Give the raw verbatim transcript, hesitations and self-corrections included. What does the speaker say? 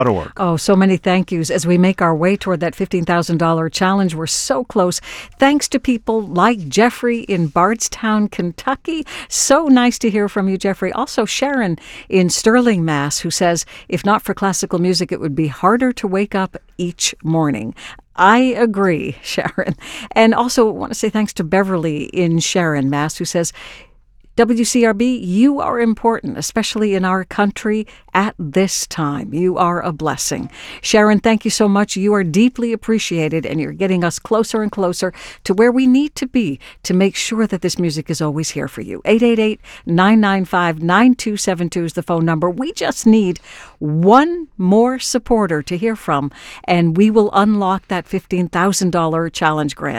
org. Oh, so many thank yous as we make our way toward that fifteen thousand dollars challenge. We're so close. Thanks to people like Jeffrey in Bardstown, Kentucky. So nice to hear from you, Jeffrey. Also, Sharon in Sterling, Mass, who says, if not for classical music, it would be harder to wake up each morning. I agree, Sharon. And also want to say thanks to Beverly in Sharon, Mass, who says, W C R B, you are important, especially in our country at this time. You are a blessing. Sharon, thank you so much. You are deeply appreciated, and you're getting us closer and closer to where we need to be to make sure that this music is always here for you. eight eight eight, nine nine five, nine two seven two is the phone number. We just need one more supporter to hear from, and we will unlock that fifteen thousand dollars challenge grant.